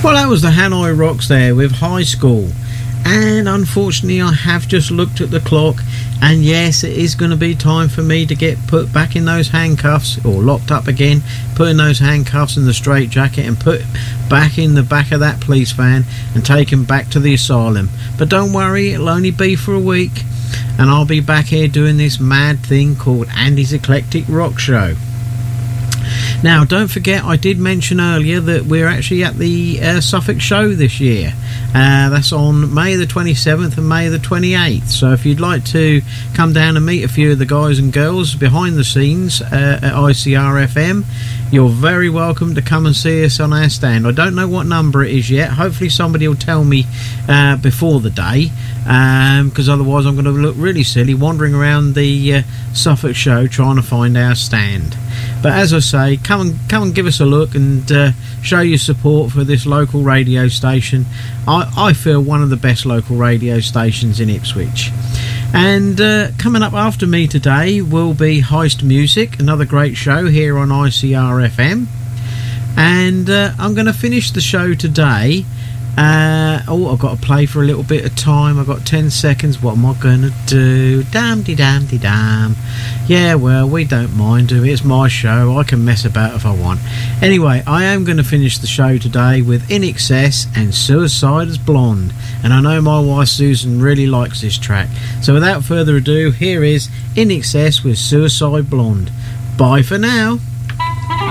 Well, that was the Hanoi Rocks there with High School. And unfortunately, I have just looked at the clock, and yes, it is going to be time for me to get put back in those handcuffs, or locked up again, put in those handcuffs in the straitjacket and put back in the back of that police van and taken back to the asylum. But don't worry, it'll only be for a week, and I'll be back here doing this mad thing called Andy's Eclectic Rock Show. Now, don't forget, I did mention earlier that we're actually at the Suffolk show this year. That's on May the 27th and May the 28th. So if you'd like to come down and meet a few of the guys and girls behind the scenes at ICR FM, you're very welcome to come and see us on our stand. I don't know what number it is yet. Hopefully somebody will tell me before the day, because otherwise I'm going to look really silly wandering around the Suffolk show trying to find our stand. But as I say, come and give us a look and show your support for this local radio station. I feel one of the best local radio stations in Ipswich. And coming up after me today will be Heist Music, another great show here on ICR FM. And I'm going to finish the show today. I've got to play for a little bit of time. I've got 10 seconds. What am I going to do? Damn. Yeah, well, we don't mind doing it. It's my show. I can mess about if I want. Anyway, I am going to finish the show today with In Excess and Suicide is Blonde. And I know my wife Susan really likes this track. So without further ado, here is In Excess with Suicide Blonde. Bye for now.